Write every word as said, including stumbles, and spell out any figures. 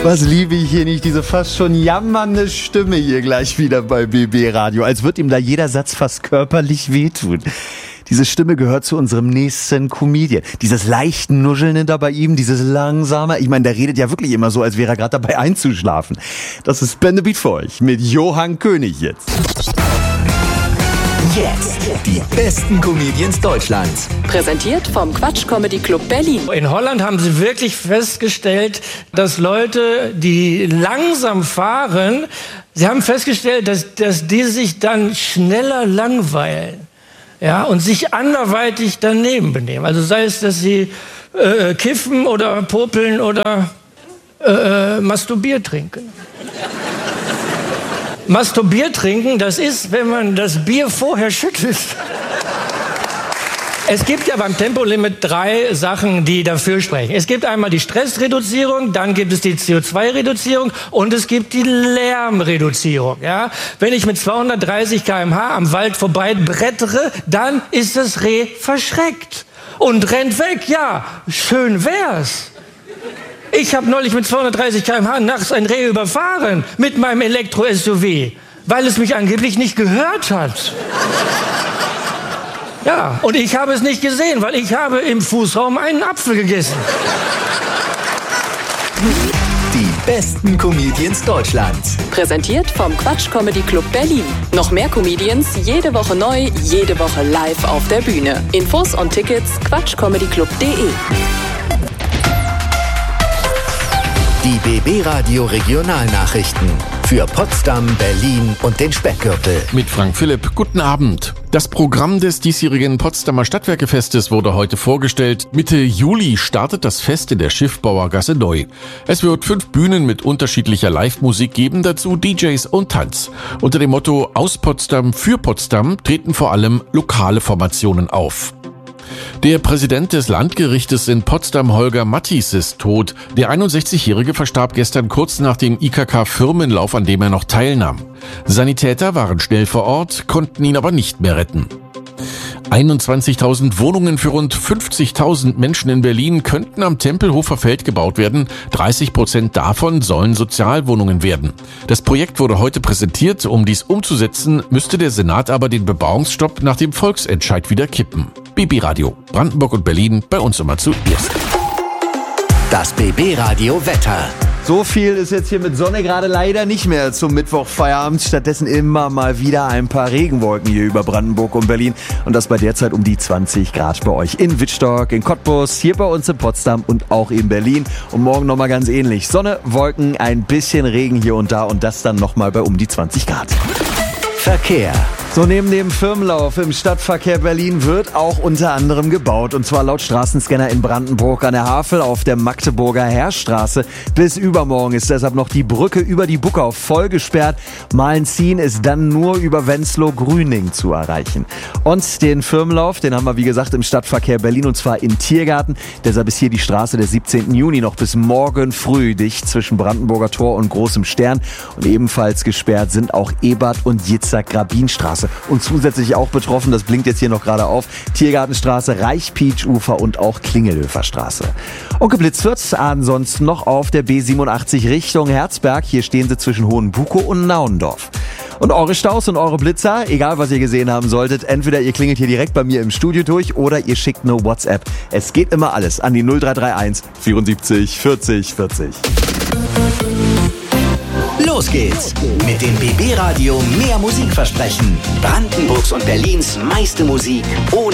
Was liebe ich hier nicht, diese fast schon jammernde Stimme hier gleich wieder bei B B Radio, als wird ihm da jeder Satz fast körperlich wehtun. Diese Stimme gehört zu unserem nächsten Comedian. Dieses leicht Nuschelnde da bei ihm, dieses langsame, ich meine, der redet ja wirklich immer so, als wäre er gerade dabei einzuschlafen. Das ist Ben the Beat für euch mit Johann König jetzt. Jetzt die besten Comedians Deutschlands. Präsentiert vom Quatsch Comedy Club Berlin. In Holland haben sie wirklich festgestellt, dass Leute, die langsam fahren, sie haben festgestellt, dass, dass die sich dann schneller langweilen. Ja, und sich anderweitig daneben benehmen. Also sei es, dass sie äh, kiffen oder popeln oder äh, Masturbier trinken. Masturbier trinken, das ist, wenn man das Bier vorher schüttelt. Es gibt ja beim Tempolimit drei Sachen, die dafür sprechen. Es gibt einmal die Stressreduzierung, dann gibt es die C O zwei Reduzierung und es gibt die Lärmreduzierung. Ja? Wenn ich mit zweihundertdreißig Kilometer pro Stunde am Wald vorbei brettere, dann ist das Reh verschreckt und rennt weg. Ja, schön wär's. Ich habe neulich mit zweihundertdreißig Kilometer pro Stunde nachts ein Reh überfahren mit meinem Elektro-S U V, weil es mich angeblich nicht gehört hat. Ja, und ich habe es nicht gesehen, weil ich habe im Fußraum einen Apfel gegessen. Die besten Comedians Deutschlands. Präsentiert vom Quatsch Comedy Club Berlin. Noch mehr Comedians, jede Woche neu, jede Woche live auf der Bühne. Infos und Tickets quatschcomedyclub punkt de. Die B B Radio Regionalnachrichten für Potsdam, Berlin und den Speckgürtel. Mit Frank Philipp, guten Abend. Das Programm des diesjährigen Potsdamer Stadtwerkefestes wurde heute vorgestellt. Mitte Juli startet das Fest in der Schiffbauergasse neu. Es wird fünf Bühnen mit unterschiedlicher Live-Musik geben, dazu D Js und Tanz. Unter dem Motto Aus Potsdam für Potsdam treten vor allem lokale Formationen auf. Der Präsident des Landgerichtes in Potsdam, Holger Mattis, ist tot. Der einundsechzigjährige verstarb gestern kurz nach dem I K K-Firmenlauf, an dem er noch teilnahm. Sanitäter waren schnell vor Ort, konnten ihn aber nicht mehr retten. einundzwanzigtausend Wohnungen für rund fünfzigtausend Menschen in Berlin könnten am Tempelhofer Feld gebaut werden. dreißig Prozent davon sollen Sozialwohnungen werden. Das Projekt wurde heute präsentiert. Um dies umzusetzen, müsste der Senat aber den Bebauungsstopp nach dem Volksentscheid wieder kippen. B B Radio, Brandenburg und Berlin, bei uns immer zuerst. Das B B Radio Wetter. So viel ist jetzt hier mit Sonne gerade leider nicht mehr zum Mittwochfeierabend. Stattdessen immer mal wieder ein paar Regenwolken hier über Brandenburg und Berlin. Und das bei derzeit um die zwanzig Grad bei euch in Wittstock, in Cottbus, hier bei uns in Potsdam und auch in Berlin. Und morgen nochmal ganz ähnlich. Sonne, Wolken, ein bisschen Regen hier und da und das dann nochmal bei um die zwanzig Grad. Verkehr. So, neben dem Firmenlauf im Stadtverkehr Berlin wird auch unter anderem gebaut. Und zwar laut Straßenscanner in Brandenburg an der Havel auf der Magdeburger Heerstraße. Bis übermorgen ist deshalb noch die Brücke über die Buckau voll gesperrt. Mahlen-Ziehen ist dann nur über Wenzlow-Grüning zu erreichen. Und den Firmenlauf, den haben wir wie gesagt im Stadtverkehr Berlin und zwar in Tiergarten. Deshalb ist hier die Straße des siebzehnten Juni noch bis morgen früh dicht zwischen Brandenburger Tor und Großem Stern. Und ebenfalls gesperrt sind auch Ebert und Jitzak-Grabin-Straße. Und zusätzlich auch betroffen, das blinkt jetzt hier noch gerade auf, Tiergartenstraße, Reich-Pietsch-Ufer und auch Klingelhöfer Straße. Und geblitzt wird's ansonsten noch auf der B siebenundachtzig Richtung Herzberg. Hier stehen sie zwischen Hohenbukow und Naundorf. Und eure Staus und eure Blitzer, egal was ihr gesehen haben solltet, entweder ihr klingelt hier direkt bei mir im Studio durch oder ihr schickt eine WhatsApp. Es geht immer alles an die null drei drei eins vierundsiebzig vierzig vierzig. Los geht's mit dem B B Radio Mehr Musikversprechen. Brandenburgs und Berlins meiste Musik ohne